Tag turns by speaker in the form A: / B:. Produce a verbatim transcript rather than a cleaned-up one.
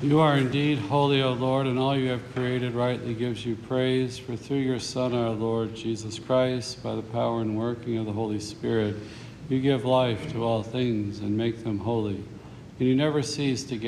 A: You are indeed holy, O Lord, and all you have created rightly gives you praise. For through your Son, our Lord Jesus Christ, by the power and working of the Holy Spirit, you give life to all things and make them holy. And you never cease to